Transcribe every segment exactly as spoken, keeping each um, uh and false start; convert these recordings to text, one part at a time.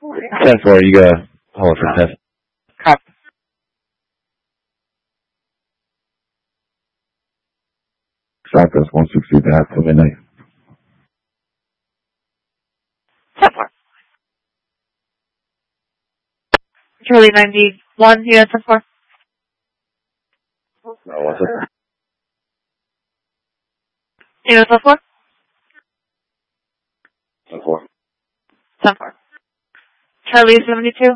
ten four, you gotta hold for test. Copy. Southwest one sixty, that till midnight. ten four. Charlie ninety-one, unit ten four. No, what's it? Unit ten four? ten four. ten four. Charlie seventy-two.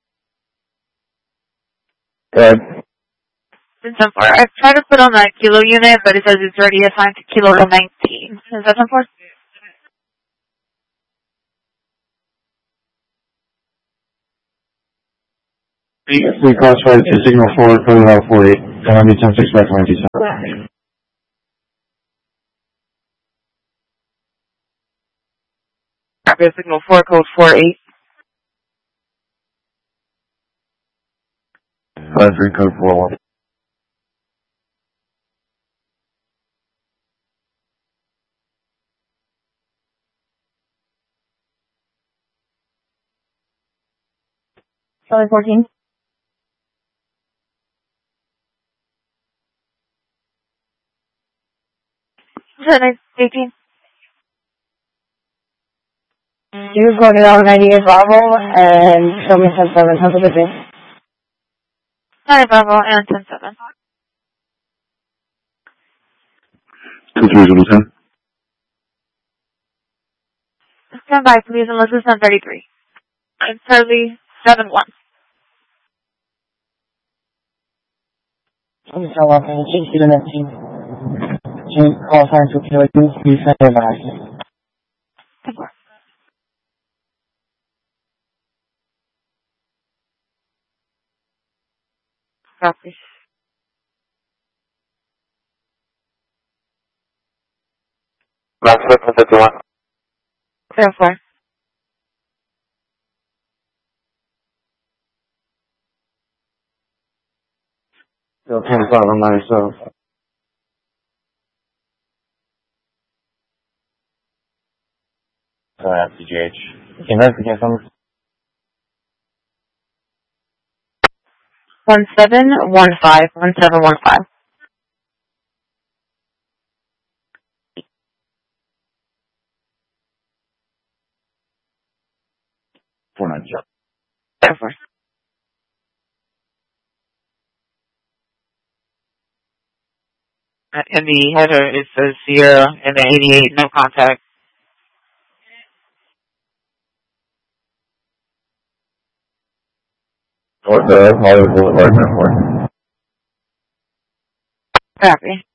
Go ahead. ten four. I tried to put on that kilo unit, but it says it's already assigned to kilo nineteen. Is that ten four? We classified to signal four, code out four eight, and I'll be ten six back ninety-seven. Copy, signal four, code four eight. Five three, code four one. Charlie fourteen. Charlie eighteen. You go to L ninety-eight Bravo and show me ten seven. Have a good day. nine Bravo and ten seven. two three zero ten. Stand by, please, unless it's ten thirty-three. And Charlie seven one. I'm so welcome. Change to the next team. Change call sign to kilo two. Please send it back. ten four. Copy. Last one fifty-one. ten four. Still ten five on ninety-seven. Uh, P G H. Investigate something. One seven one five. One seven one five. four nine zero. ten four. And the header, it says Sierra and the eighty-eight, no contact. North, uh, Hollywood Boulevard, ten four. Copy.